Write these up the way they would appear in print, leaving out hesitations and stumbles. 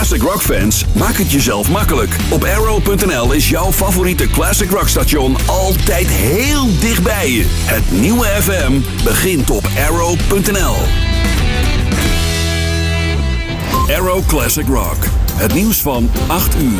Classic Rock fans, maak het jezelf makkelijk. Op Arrow.nl is jouw favoriete Classic Rock station altijd heel dichtbij je. Het nieuwe FM begint op Arrow.nl. Arrow Classic Rock. Het nieuws van 8 uur.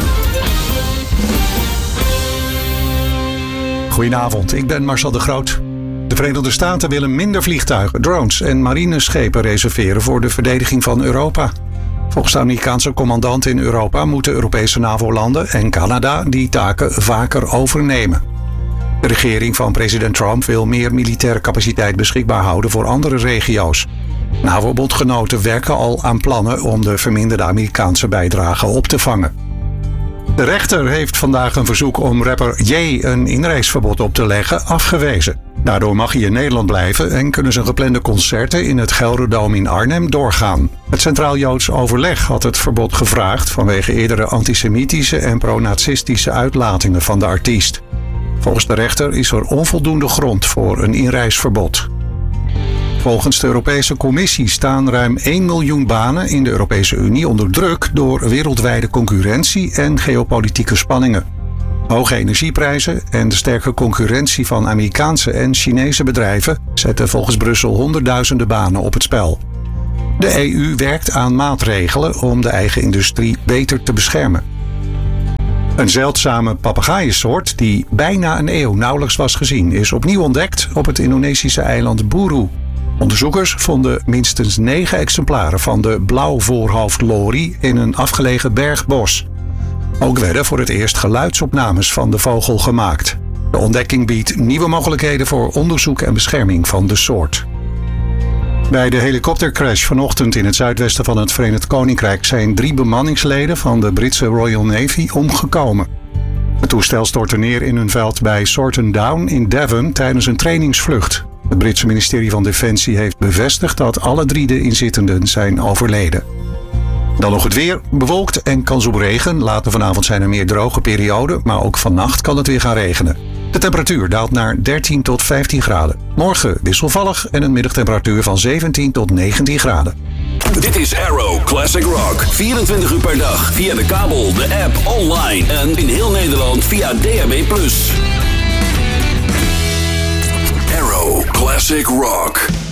Goedenavond, ik ben Marcel de Groot. De Verenigde Staten willen minder vliegtuigen, drones en marineschepen reserveren voor de verdediging van Europa. Volgens de Amerikaanse commandant in Europa moeten Europese NAVO-landen en Canada die taken vaker overnemen. De regering van president Trump wil meer militaire capaciteit beschikbaar houden voor andere regio's. NAVO-bondgenoten werken al aan plannen om de verminderde Amerikaanse bijdrage op te vangen. De rechter heeft vandaag een verzoek om rapper Ye een inreisverbod op te leggen afgewezen. Daardoor mag hij in Nederland blijven en kunnen zijn geplande concerten in het Gelderdoom in Arnhem doorgaan. Het Centraal Joods Overleg had het verbod gevraagd vanwege eerdere antisemitische en pro-nazistische uitlatingen van de artiest. Volgens de rechter is er onvoldoende grond voor een inreisverbod. Volgens de Europese Commissie staan ruim 1 miljoen banen in de Europese Unie onder druk door wereldwijde concurrentie en geopolitieke spanningen. Hoge energieprijzen en de sterke concurrentie van Amerikaanse en Chinese bedrijven zetten volgens Brussel honderdduizenden banen op het spel. De EU werkt aan maatregelen om de eigen industrie beter te beschermen. Een zeldzame papegaaiensoort die bijna een eeuw nauwelijks was gezien is opnieuw ontdekt op het Indonesische eiland Buru. Onderzoekers vonden minstens 9 exemplaren van de blauwvoorhoofdlorie in een afgelegen bergbos. Ook werden voor het eerst geluidsopnames van de vogel gemaakt. De ontdekking biedt nieuwe mogelijkheden voor onderzoek en bescherming van de soort. Bij de helikoptercrash vanochtend in het zuidwesten van het Verenigd Koninkrijk zijn 3 bemanningsleden van de Britse Royal Navy omgekomen. Het toestel stortte neer in een veld bij Sorton Down in Devon tijdens een trainingsvlucht. Het Britse ministerie van Defensie heeft bevestigd dat alle 3 de inzittenden zijn overleden. Dan nog het weer, bewolkt en kans op regen. Later vanavond zijn er meer droge perioden, maar ook vannacht kan het weer gaan regenen. De temperatuur daalt naar 13 tot 15 graden. Morgen wisselvallig en een middagtemperatuur van 17 tot 19 graden. Dit is Arrow Classic Rock. 24 uur per dag via de kabel, de app, online en in heel Nederland via DAB+. Arrow Classic Rock.